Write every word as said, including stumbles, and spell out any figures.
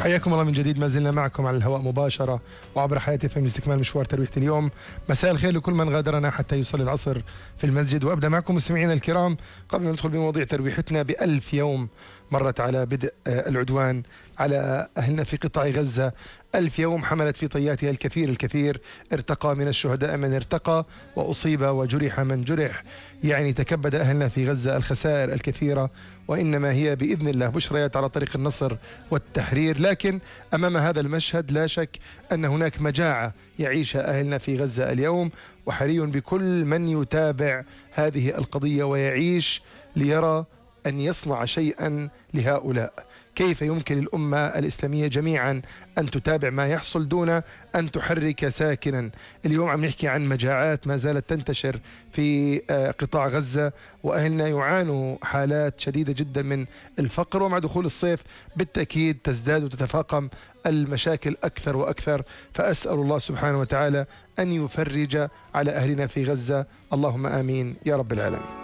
حياكم الله من جديد. ما زلنا معكم على الهواء مباشرة وعبر حياة اف ام لاستكمال مشوار ترويحة اليوم. مساء الخير لكل من غادرنا حتى يصلي العصر في المسجد. وأبدأ معكم مستمعينا الكرام قبل أن ندخل بمواضيع ترويحتنا بألف يوم مرت على بدء العدوان على أهلنا في قطاع غزة. ألف يوم حملت في طياتها الكثير الكثير، ارتقى من الشهداء من ارتقى وأصيب وجرح من جرح. يعني تكبد أهلنا في غزة الخسائر الكثيرة، وإنما هي بإذن الله بشريات على طريق النصر والتحرير. لكن أمام هذا المشهد لا شك أن هناك مجاعة يعيشها أهلنا في غزة اليوم، وحري بكل من يتابع هذه القضية ويعيش ليرى أن يصنع شيئا لهؤلاء. كيف يمكن للأمة الإسلامية جميعا أن تتابع ما يحصل دون أن تحرك ساكنا؟ اليوم عم نحكي عن مجاعات ما زالت تنتشر في قطاع غزة، وأهلنا يعانوا حالات شديدة جدا من الفقر، ومع دخول الصيف بالتأكيد تزداد وتتفاقم المشاكل أكثر وأكثر. فأسأل الله سبحانه وتعالى أن يفرج على أهلنا في غزة، اللهم آمين يا رب العالمين.